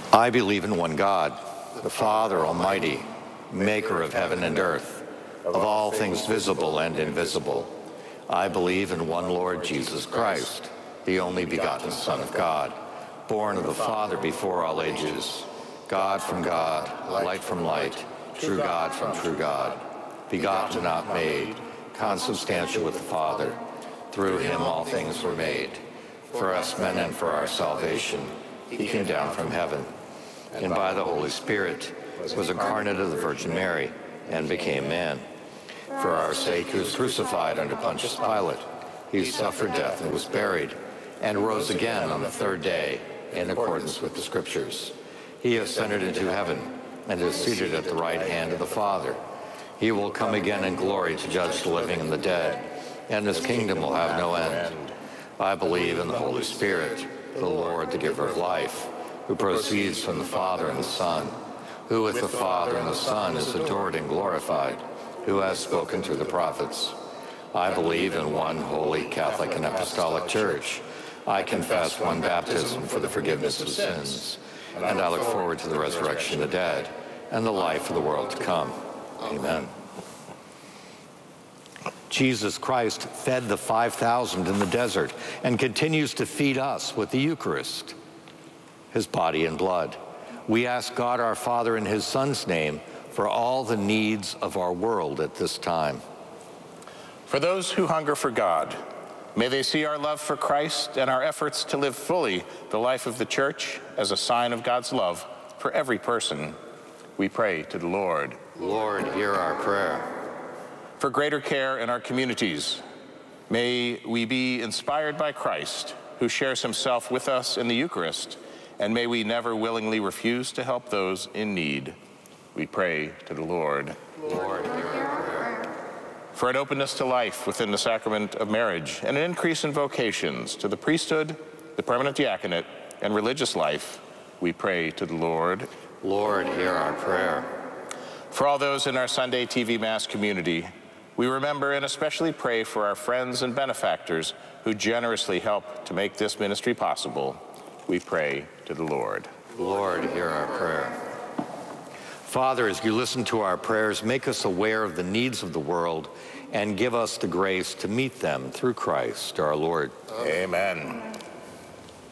I believe in one God, the Father Almighty, maker of heaven and earth, of all things visible and invisible. I believe in one Lord Jesus Christ, the only begotten Son of God, born of the Father before all ages, God from God, light from light, true God from true God, begotten, not made, consubstantial with the Father. Through him all things were made. For us men and for our salvation, he came down from heaven, and by the Holy Spirit was incarnate of the Virgin Mary and became man. For our sake he was crucified under Pontius Pilate. He suffered death and was buried, and rose again on the third day in accordance with the Scriptures. He ascended into heaven and is seated at the right hand of the Father. He will come again in glory to judge the living and the dead, and his kingdom will have no end. I believe in the Holy Spirit, the Lord, the giver of life, who proceeds from the Father and the Son, who with the Father and the Son is adored and glorified, who has spoken through the prophets. I believe in one holy Catholic and Apostolic Church. I confess one baptism for the forgiveness of sins, and I look forward to the resurrection of the dead and the life of the world to come. Amen. Jesus Christ fed the 5,000 in the desert and continues to feed us with the Eucharist, his body and blood. We ask God our Father in his Son's name for all the needs of our world at this time. For those who hunger for God, may they see our love for Christ and our efforts to live fully the life of the Church as a sign of God's love for every person. We pray to the Lord. Lord, hear our prayer. For greater care in our communities, may we be inspired by Christ, who shares himself with us in the Eucharist, and may we never willingly refuse to help those in need. We pray to the Lord. Lord, hear our prayer. For an openness to life within the sacrament of marriage and an increase in vocations to the priesthood, the permanent diaconate, and religious life, we pray to the Lord. Lord, hear our prayer. For all those in our Sunday TV Mass community, we remember and especially pray for our friends and benefactors who generously help to make this ministry possible. We pray to the Lord. Lord, hear our prayer. Father, as you listen to our prayers, make us aware of the needs of the world and give us the grace to meet them through Christ our Lord. Amen.